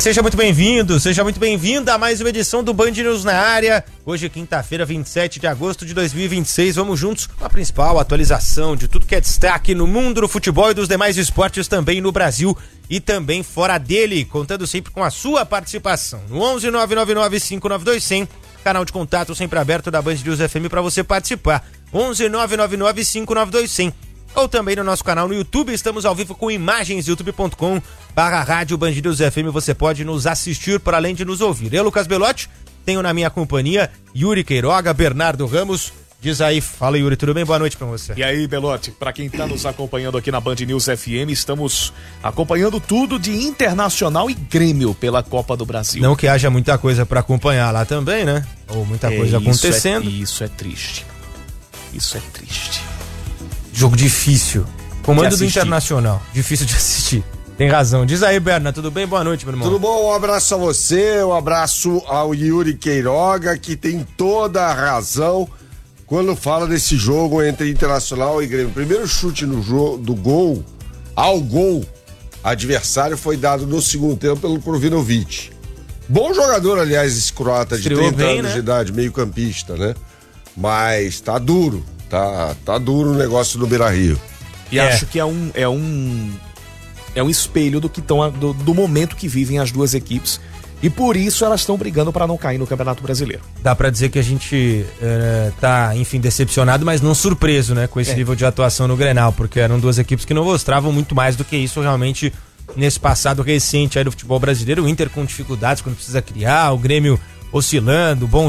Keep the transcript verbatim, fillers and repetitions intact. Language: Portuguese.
Seja muito bem-vindo, seja muito bem-vinda a mais uma edição do Band News na área. Hoje é quinta-feira, vinte e sete de agosto de dois mil e vinte e seis. Vamos juntos com a principal atualização de tudo que é destaque no mundo do futebol e dos demais esportes também no Brasil e também fora dele, contando sempre com a sua participação. No onze nove nove nove cinco nove dois zero zero, canal de contato sempre aberto da Band News F M para você participar. onze nove nove nove cinco nove dois zero zero. Ou também no nosso canal no YouTube, estamos ao vivo com imagens, youtube ponto com barra rádio Band News F M, você pode nos assistir para além de nos ouvir. Eu, Lucas Belotti, tenho na minha companhia Yuri Queiroga, Bernardo Ramos. Diz aí, fala Yuri, tudo bem? Boa noite pra você. E aí, Belotti, pra quem tá nos acompanhando aqui na Band News F M, estamos acompanhando tudo de Internacional e Grêmio pela Copa do Brasil. Não que haja muita coisa pra acompanhar lá também, né? Ou muita é, coisa isso acontecendo. É, isso é triste. Isso é triste. Jogo difícil. Comando do assistir. Internacional. Difícil de assistir. Tem razão. Diz aí, Berna, tudo bem? Boa noite, meu irmão. Tudo bom? Um abraço a você, um abraço ao Yuri Queiroga, que tem toda a razão quando fala desse jogo entre Internacional e Grêmio. O primeiro chute no jogo do gol, ao gol adversário, foi dado no segundo tempo pelo Krovinovic. Bom jogador, aliás, esse croata de Estreou trinta bem, anos né? de idade, meio campista, né? Mas tá duro, tá, tá duro o negócio do Beira-Rio. E É. acho que é um é um é um espelho do que tão, do, do momento que vivem as duas equipes. E por isso elas estão brigando para não cair no Campeonato Brasileiro. Dá pra dizer que a gente é, tá, enfim, decepcionado, mas não surpreso, né? Com esse É. nível de atuação no Grenal, porque eram duas equipes que não mostravam muito mais do que isso realmente nesse passado recente aí do futebol brasileiro. O Inter com dificuldades quando precisa criar, o Grêmio oscilando, bom